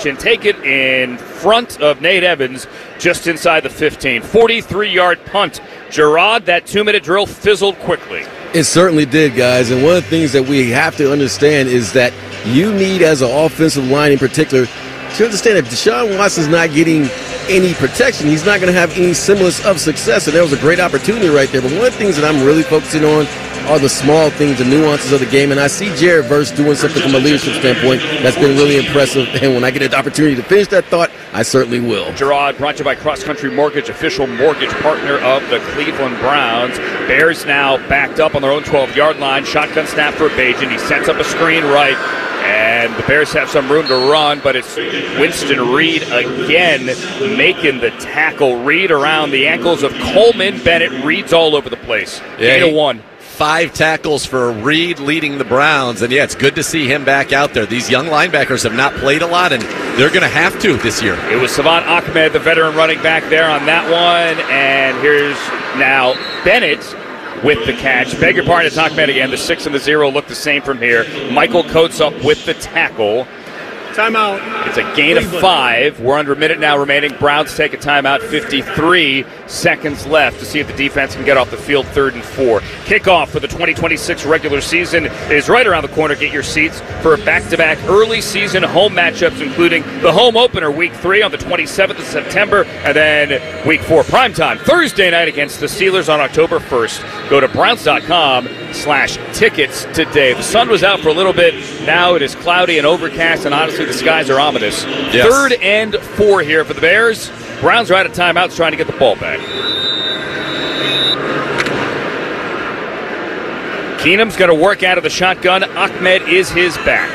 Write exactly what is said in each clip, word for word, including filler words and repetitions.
catch and take it in front of Nate Evans just inside the fifteen. forty-three-yard punt. Gerard, that two-minute drill fizzled quickly. It certainly did, guys. And one of the things that we have to understand is that you need, as an offensive line in particular, to understand if Deshaun Watson's not getting any protection, he's not going to have any semblance of success. And there was a great opportunity right there. But one of the things that I'm really focusing on are the small things, the nuances of the game. And I see Jared Verse doing something from a leadership standpoint that's been really impressive. And when I get an opportunity to finish that thought, I certainly will. Gerard, brought to you by Cross Country Mortgage, official mortgage partner of the Cleveland Browns. Bears now backed up on their own twelve-yard line. Shotgun snap for Bajan. He sets up a screen right. And the Bears have some room to run, but it's Winston Reed again making the tackle. Reed around the ankles of Coleman Bennett. Reed's all over the place. Yeah, Gain of one. Five tackles for Reed leading the Browns. And, yeah, it's good to see him back out there. These young linebackers have not played a lot, and they're going to have to this year. It was Savant Ahmed, the veteran running back there on that one. And here's now Bennett with the catch. Beg your pardon, it's Ahmed again. The six and the zero look the same from here. Michael Coates up with the tackle. Timeout. It's a gain of five. We're under a minute now remaining. Browns take a timeout. fifty-three seconds left to see if the defense can get off the field. Third and four. Kickoff for the twenty twenty-six regular season is right around the corner. Get your seats for back-to-back early season home matchups, including the home opener week three on the twenty-seventh of September, and then week four primetime Thursday night against the Steelers on October first. Go to Browns.com slash tickets today. The sun was out for a little bit. Now it is cloudy and overcast, and honestly, the skies are ominous. Yes. Third and four here for the Bears. Browns are out of timeouts trying to get the ball back. Keenum's going to work out of the shotgun. Ahmed is his back.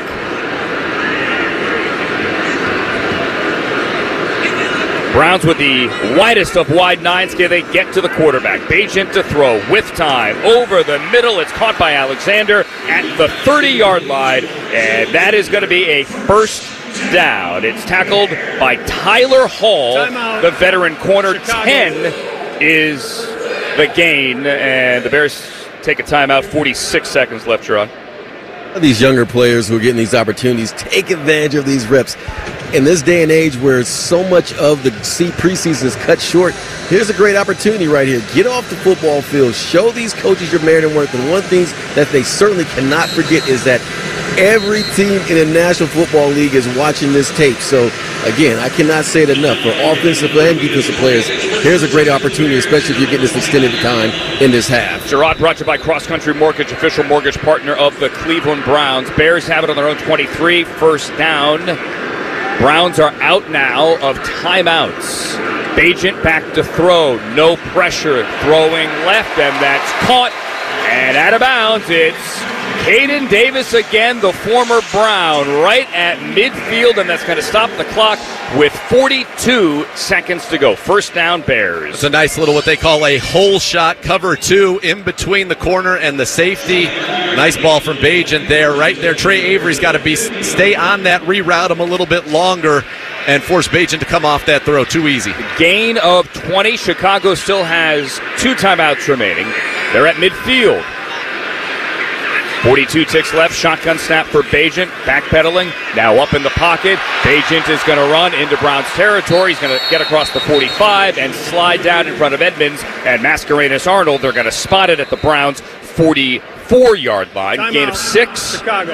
Browns with the widest of wide nines. Can they get to the quarterback? Bagent to throw with time. Over the middle. It's caught by Alexander at the thirty-yard line. And that is going to be a first down. It's tackled by Tyler Hall, the veteran corner. Chicago. ten is the gain. And the Bears take a timeout. forty-six seconds left, Gerard. These younger players who are getting these opportunities, take advantage of these reps. In this day and age where so much of the preseason is cut short, here's a great opportunity right here. Get off the football field. Show these coaches your merit and worth. And one of the things that they certainly cannot forget is that every team in the National Football League is watching this tape. So, again, I cannot say it enough. For offensive and defensive players, here's a great opportunity, especially if you're getting this extended time in this half. Gerard, brought to you by Cross Country Mortgage, official mortgage partner of the Cleveland Browns. Bears have it on their own twenty-three, first down. Browns are out now of timeouts. Bagent back to throw. No pressure. Throwing left, and that's caught. And out of bounds, it's Caden Davis again, the former Brown, right at midfield, and that's going to stop the clock with forty-two seconds to go. First down, Bears. It's a nice little what they call a hole shot, cover two, in between the corner and the safety. Nice ball from Bagent there, right there. Trey Avery's got to be stay on that, reroute him a little bit longer, and force Bagent to come off that throw. Too easy. Gain of twenty. Chicago still has two timeouts remaining. They're at midfield. forty-two ticks left. Shotgun snap for Bagent. Backpedaling. Now up in the pocket. Bagent is going to run into Browns territory. He's going to get across the forty-five and slide down in front of Edmonds and Mascarenas Arnold. They're going to spot it at the Browns' forty-four-yard line. Time Gain out. of six. Chicago.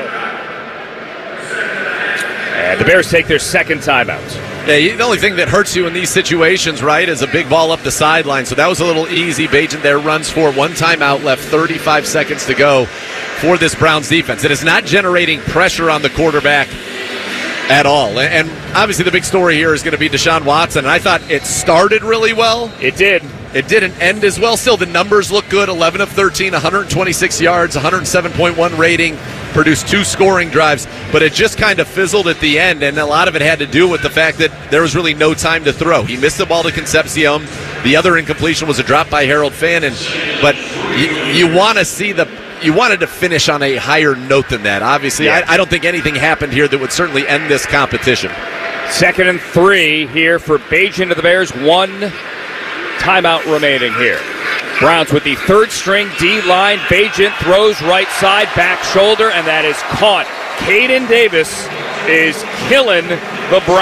And the Bears take their second timeout. Yeah, you, the only thing that hurts you in these situations, right, is a big ball up the sideline. So that was a little easy. Bagent there runs for one timeout left, thirty-five seconds to go for this Browns defense. It is not generating pressure on the quarterback at all. And obviously the big story here is going to be Deshaun Watson. And I thought it started really well. It did. It didn't end as well. Still, the numbers look good. eleven of thirteen, one hundred twenty-six yards, one hundred seven point one rating, produced two scoring drives. But it just kind of fizzled at the end, and a lot of it had to do with the fact that there was really no time to throw. He missed the ball to Concepcion. The other incompletion was a drop by Harold Fannin. But you, you want to see the you wanted to finish on a higher note than that. Obviously, yeah. I, I don't think anything happened here that would certainly end this competition. Second and three here for Bagent of the Bears. One timeout remaining here. Browns with the third string D-line. Bagent throws right side, back shoulder, and that is caught. Caden Davis is killing the Browns.